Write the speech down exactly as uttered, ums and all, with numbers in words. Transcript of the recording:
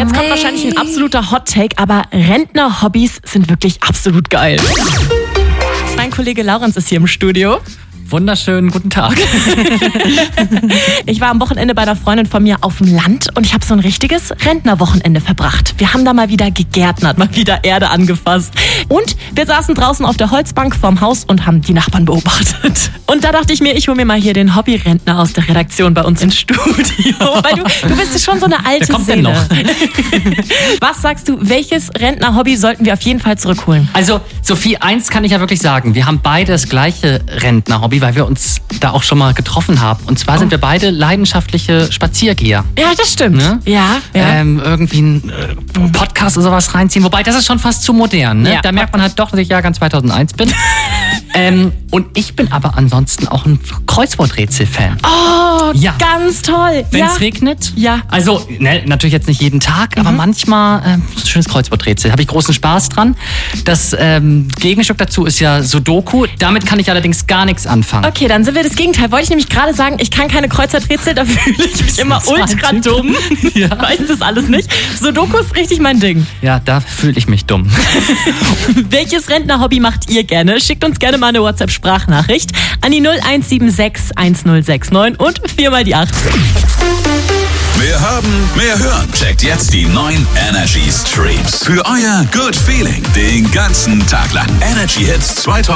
jetzt kommt wahrscheinlich ein absoluter Hot-Take, aber Rentner-Hobbys sind wirklich absolut geil. Mein Kollege Laurenz ist hier im Studio. Wunderschönen guten Tag. Ich war am Wochenende bei einer Freundin von mir auf dem Land und ich habe so ein richtiges Rentnerwochenende verbracht. Wir haben da mal wieder gegärtnert, mal wieder Erde angefasst. Und wir saßen draußen auf der Holzbank vorm Haus und haben die Nachbarn beobachtet. Und da dachte ich mir, ich hole mir mal hier den Hobbyrentner aus der Redaktion bei uns ins Studio. Weil du, du bist schon so eine alte Wer kommt Seele. denn noch? Was sagst du, welches Rentner-Hobby sollten wir auf jeden Fall zurückholen? Also Sophie, eins kann ich ja wirklich sagen. Wir haben beide das gleiche Rentner-Hobby, weil wir uns da auch schon mal getroffen haben. Und zwar sind wir beide leidenschaftliche Spaziergeher. Ja, das stimmt. Ne? Ja, ja. Ähm, irgendwie einen äh, Podcast oder sowas reinziehen. Wobei, das ist schon fast zu modern. Ne? Ja. Da merkt man halt doch, dass ich Jahrgang zweitausendeins bin. ähm, und ich bin aber ansonsten auch ein Kreuzworträtsel-Fan. Oh, Ja. ganz toll. Wenn es ja. regnet? Ja. Also, ne, natürlich jetzt nicht jeden Tag, aber manchmal äh, so ein schönes Kreuzworträtsel. Habe ich großen Spaß dran. Das ähm, Gegenstück dazu ist ja Sudoku. Damit kann ich allerdings gar nichts anfangen. Okay, dann sind wir das Gegenteil. Wollte ich nämlich gerade sagen, ich kann keine Kreuzworträtsel, da fühle ich mich immer Zwei ultra Typen. dumm. Ja. Weiß das alles nicht. Sudoku ist richtig mein Ding. Ja, da fühle ich mich dumm. Welches Rentner-Hobby macht ihr gerne? Schickt uns gerne mal eine WhatsApp-Sprachnachricht an die null eins sieben sechs eins null sechs neun und viermal die acht. Mehr haben, mehr hören. Checkt jetzt die neuen Energy Streams. Für euer Good Feeling den ganzen Tag lang. Energy Hits zweitausend